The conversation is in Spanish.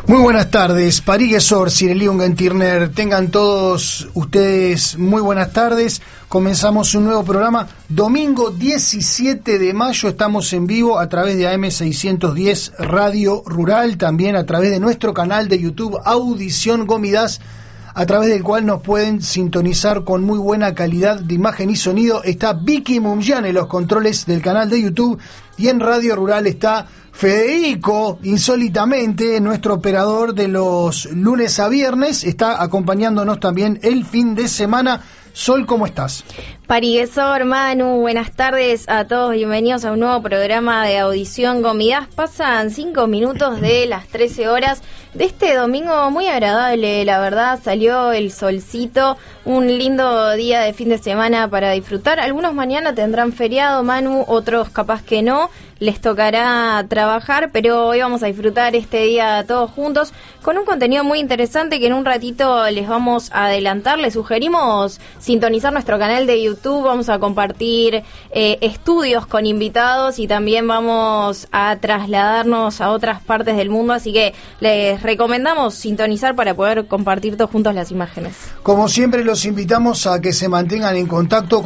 Muy buenas tardes, Pariguesor, Cirelión Gentirner. Tengan todos ustedes muy buenas tardes. Comenzamos un nuevo programa. Domingo 17 de mayo estamos en vivo a través de AM610 Radio Rural, también a través de nuestro canal de YouTube Audición Gomidas, a través del cual nos pueden sintonizar con muy buena calidad de imagen y sonido. Está Vicky Mumgian en los controles del canal de YouTube, y en Radio Rural está Federico, insólitamente, nuestro operador de los lunes a viernes, está acompañándonos también el fin de semana. Sol, ¿cómo estás? Pariguesor, Manu, buenas tardes a todos, bienvenidos a un nuevo programa de Audición Gomidas. Pasan 5 minutos de las 13 horas de este domingo muy agradable, la verdad, salió el solcito, un lindo día de fin de semana para disfrutar. Algunos mañana tendrán feriado, Manu, otros capaz que no, les tocará trabajar, pero hoy vamos a disfrutar este día todos juntos con un contenido muy interesante que en un ratito les vamos a adelantar. Les sugerimos sintonizar nuestro canal de YouTube, vamos a compartir estudios con invitados y también vamos a trasladarnos a otras partes del mundo, así que les recomendamos sintonizar para poder compartir todos juntos las imágenes. Como siempre, los invitamos a que se mantengan en contacto